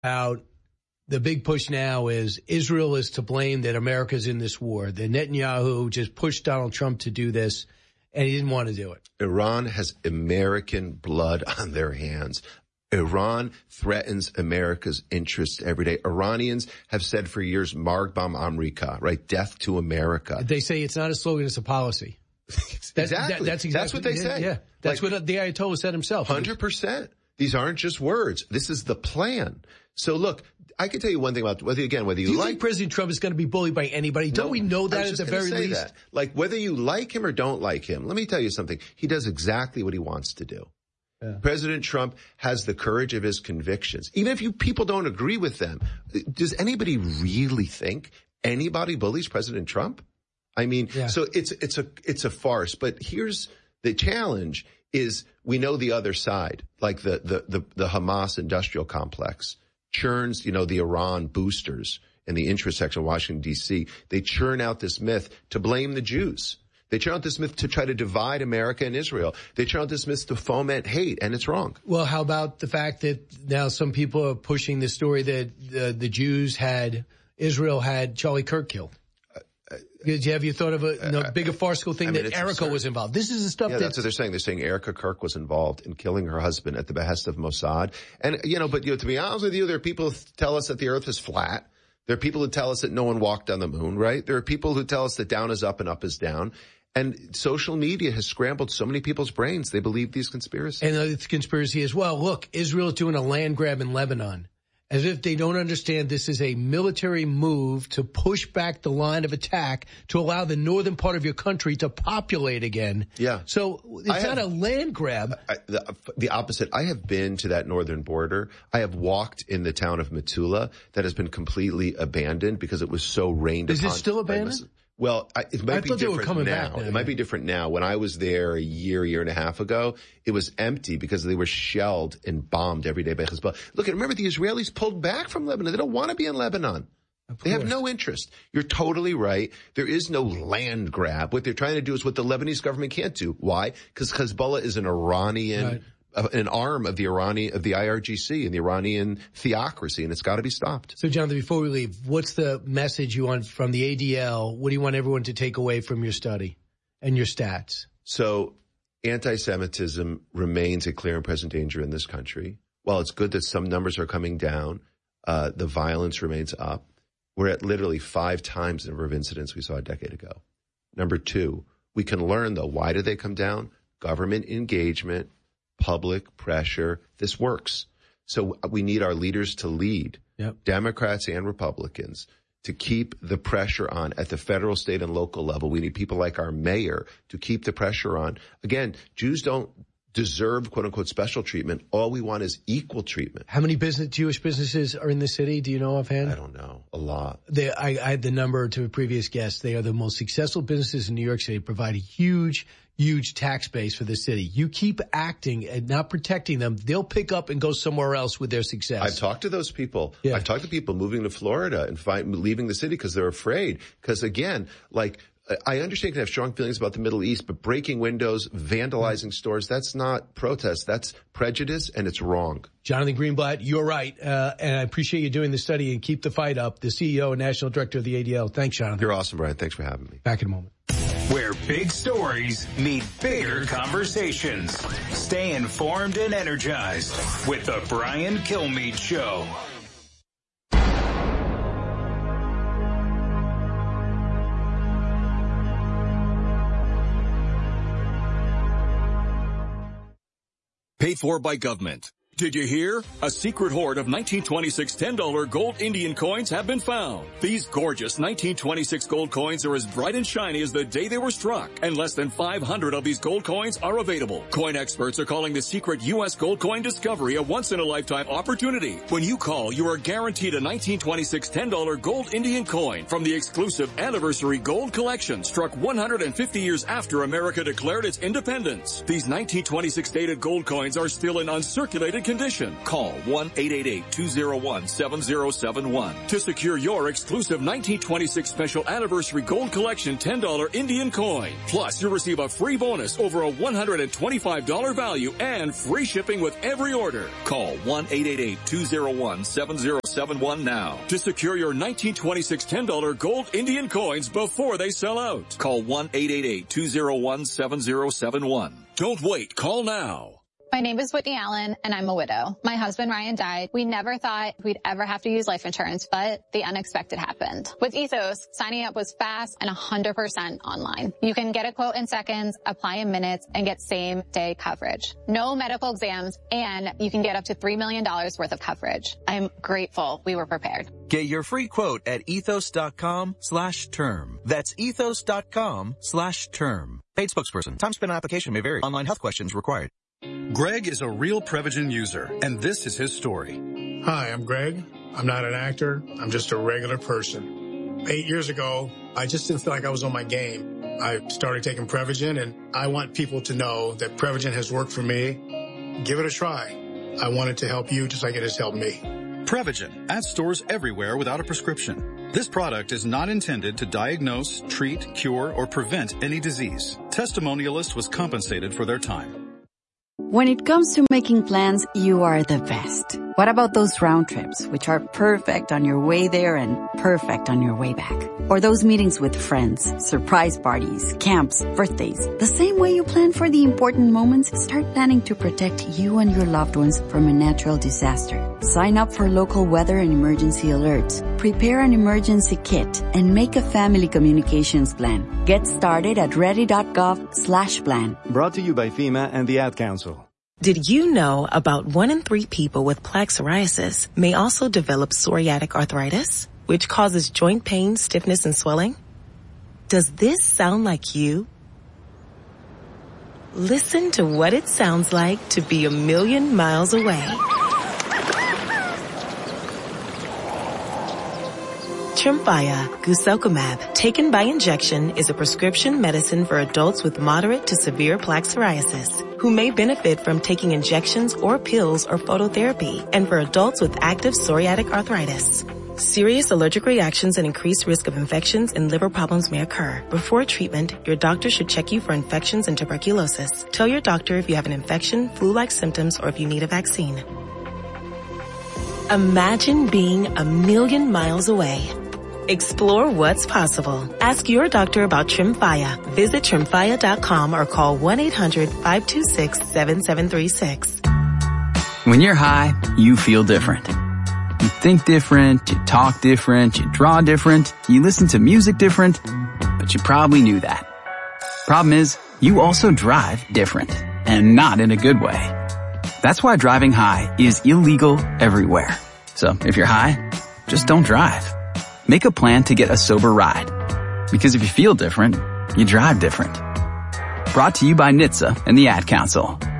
out. The big push now is Israel is to blame that America's in this war. The Netanyahu just pushed Donald Trump to do this, and he didn't want to do it. Iran has American blood on their hands. Iran threatens America's interests every day. Iranians have said for years, Marg Bam Amerika, right? Death to America. They say it's not a slogan, it's a policy. Exactly. That's what they say. Yeah. That's what the Ayatollah said himself. 100%. These aren't just words. This is the plan. So look, I can tell you one thing about whether you Do you think President Trump is going to be bullied by anybody? Don't we know that at the very least? That. Like whether you like him or don't like him, let me tell you something. He does exactly what he wants to do. Yeah. President Trump has the courage of his convictions. Even if people don't agree with them, does anybody really think anybody bullies President Trump? I mean, so it's a farce. But here's the challenge: is we know the other side, like the Hamas industrial complex churns, the Iran boosters in the interest section of Washington D.C. They churn out this myth to blame the Jews. They churn out this myth to try to divide America and Israel. They churn out this myth to foment hate, and it's wrong. Well, how about the fact that now some people are pushing the story that the Jews Israel had Charlie Kirk killed? Have you thought of a bigger farcical thing that Erica was involved? This is the stuff that's what they're saying. They're saying Erica Kirk was involved in killing her husband at the behest of Mossad. And, but to be honest with you, there are people who tell us that the earth is flat. There are people who tell us that no one walked on the moon, right? There are people who tell us that down is up and up is down. And social media has scrambled so many people's brains. They believe these conspiracies. And it's a conspiracy as well. Look, Israel is doing a land grab in Lebanon. As if they don't understand this is a military move to push back the line of attack to allow the northern part of your country to populate again. Yeah. So it's not a land grab. The opposite. I have been to that northern border. I have walked in the town of Metula that has been completely abandoned because it was so rained upon. Is it still abandoned? Well, it might be different now. It might be different now. When I was there a year and a half ago, it was empty because they were shelled and bombed every day by Hezbollah. Look, remember the Israelis pulled back from Lebanon. They don't want to be in Lebanon. They have no interest. You're totally right. There is no land grab. What they're trying to do is what the Lebanese government can't do. Why? Because Hezbollah is an Iranian... Right. An arm of the IRGC and the Iranian theocracy, and it's got to be stopped. So, Jonathan, before we leave, what's the message you want from the ADL? What do you want everyone to take away from your study and your stats? So, anti-Semitism remains a clear and present danger in this country. While it's good that some numbers are coming down, the violence remains up. We're at literally 5 times the number of incidents we saw a decade ago. Number 2, we can learn, though, why did they come down? Government engagement, public pressure. This works. So we need our leaders to lead, Democrats and Republicans, to keep the pressure on at the federal, state, and local level. We need people like our mayor to keep the pressure on. Again, Jews don't deserve, quote unquote, special treatment. All we want is equal treatment. How many Jewish businesses are in the city? Do you know offhand? I don't know. A lot. I had the number to a previous guest. They are the most successful businesses in New York City, provide a huge tax base for the city. You keep acting and not protecting them, they'll pick up and go somewhere else with their success. I've talked to those people. Yeah. I've talked to people moving to Florida and leaving the city because they're afraid. Because again, I understand you can have strong feelings about the Middle East, but breaking windows, vandalizing stores, that's not protest. That's prejudice, and it's wrong. Jonathan Greenblatt, you're right. And I appreciate you doing the study and keep the fight up. The CEO and National Director of the ADL. Thanks, Jonathan. You're awesome, Brian. Thanks for having me. Back in a moment. Where big stories meet bigger conversations. Stay informed and energized with the Brian Kilmeade Show. Paid for by government. Did you hear? A secret hoard of 1926 $10 gold Indian coins have been found. These gorgeous 1926 gold coins are as bright and shiny as the day they were struck, and less than 500 of these gold coins are available. Coin experts are calling the secret U.S. gold coin discovery a once-in-a-lifetime opportunity. When you call, you are guaranteed a 1926 $10 gold Indian coin from the exclusive Anniversary Gold Collection, struck 150 years after America declared its independence. These 1926 dated gold coins are still in uncirculated condition. Call 1-888-201-7071 to secure your exclusive 1926 Special Anniversary Gold Collection $10 Indian coin. Plus, you'll receive a free bonus over a $125 value and free shipping with every order. Call 1-888-201-7071 now to secure your 1926 $10 gold Indian coins before they sell out. Call 1-888-201-7071. Don't wait. Call now. My name is Whitney Allen, and I'm a widow. My husband, Ryan, died. We never thought we'd ever have to use life insurance, but the unexpected happened. With Ethos, signing up was fast and 100% online. You can get a quote in seconds, apply in minutes, and get same-day coverage. No medical exams, and you can get up to $3 million worth of coverage. I'm grateful we were prepared. Get your free quote at ethos.com/term. That's ethos.com/term. Paid spokesperson. Time spent on application may vary. Online health questions required. Greg is a real Prevagen user, and this is his story. Hi, I'm Greg. I'm not an actor. I'm just a regular person. 8 years ago, I just didn't feel like I was on my game. I started taking Prevagen, and I want people to know that Prevagen has worked for me. Give it a try. I want it to help you just like it has helped me. Prevagen, at stores everywhere without a prescription. This product is not intended to diagnose, treat, cure, or prevent any disease. Testimonialist was compensated for their time. When it comes to making plans, you are the best. What about those round trips, which are perfect on your way there and perfect on your way back? Or those meetings with friends, surprise parties, camps, birthdays. The same way you plan for the important moments, start planning to protect you and your loved ones from a natural disaster. Sign up for local weather and emergency alerts. Prepare an emergency kit and make a family communications plan. Get started at ready.gov/plan. Brought to you by FEMA and the Ad Council. Did you know about 1 in 3 people with plaque psoriasis may also develop psoriatic arthritis, which causes joint pain, stiffness, and swelling? Does this sound like you? Listen to what it sounds like to be 1,000,000 miles away. Tremfya guselkumab, taken by injection, is a prescription medicine for adults with moderate to severe plaque psoriasis who may benefit from taking injections or pills or phototherapy, and for adults with active psoriatic arthritis. Serious allergic reactions and increased risk of infections and liver problems may occur. Before treatment, your doctor should check you for infections and tuberculosis. Tell your doctor if you have an infection, flu-like symptoms, or if you need a vaccine. Imagine being 1,000,000 miles away. Explore what's possible. Ask your doctor about Tremfya. Visit Tremfya.com or call 1-800-526-7736. When you're high, you feel different. You think different, you talk different, you draw different, you listen to music different, but you probably knew that. Problem is, you also drive different, and not in a good way. That's why driving high is illegal everywhere. So if you're high, just don't drive. Make a plan to get a sober ride. Because if you feel different, you drive different. Brought to you by NHTSA and the Ad Council.